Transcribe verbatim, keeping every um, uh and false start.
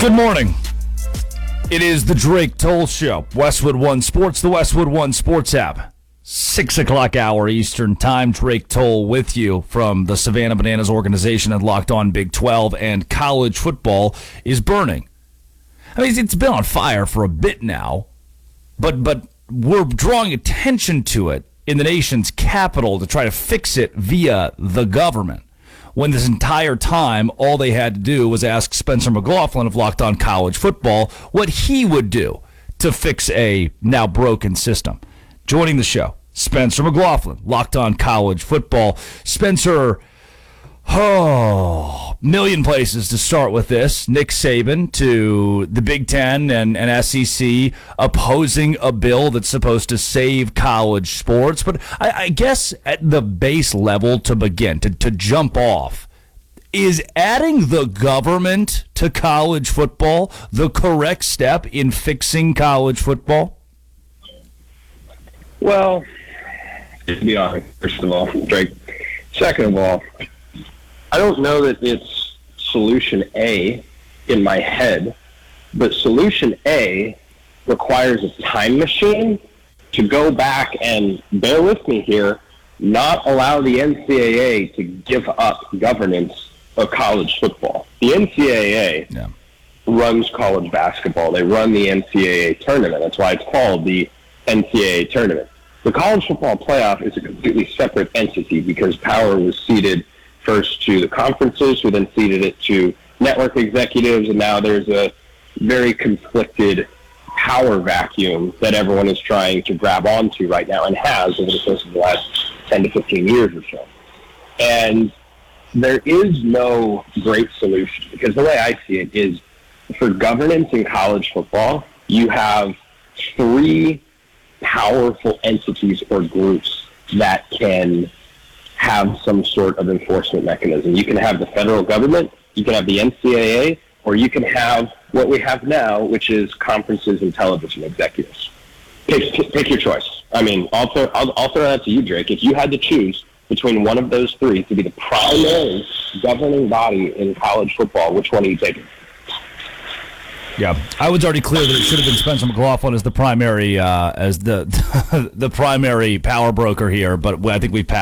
Good morning. It is the Drake Toll Show. Westwood One Sports, the Westwood One Sports app. Six o'clock hour Eastern time. Drake Toll with you from the Savannah Bananas organization and Locked On Big twelve, and college football is burning. I mean, it's been on fire for a bit now, but but we're drawing attention to it in the nation's capital to try to fix it via the government, when this entire time, all they had to do was ask Spencer McLaughlin of Locked On College Football what he would do to fix a now broken system. Joining the show, Spencer McLaughlin, Locked On College Football. Spencer, oh, million places to start with this. Nick Saban to the Big Ten and, and S E C opposing a bill that's supposed to save college sports. But I, I guess at the base level to begin, to, to jump off, is adding the government to college football the correct step in fixing college football? Well, to be honest, first of all, Drake. Second of all, I don't know that it's solution A in my head, but solution A requires a time machine to go back and, bear with me here, not allow the N C double A to give up governance of college football. The N C double A yeah. runs college basketball. They run the N C double A tournament. That's why it's called the N C double A tournament. The college football playoff is a completely separate entity because power was ceded first to the conferences, who then ceded it to network executives, and now there's a very conflicted power vacuum that everyone is trying to grab onto right now and has over the course of the last ten to fifteen years or so. And there is no great solution because the way I see it is for governance in college football, you have three powerful entities or groups that can have some sort of enforcement mechanism. You can have the federal government, you can have the N C double A, or you can have what we have now, which is conferences and television executives. Pick, pick your choice. I mean, I'll throw, I'll, I'll throw that to you, Drake. If you had to choose between one of those three to be the primary governing body in college football, which one are you taking? Yeah, I was already clear that it should have been Spencer McLaughlin as the primary, uh, as the the primary power broker here, but I think we've passed.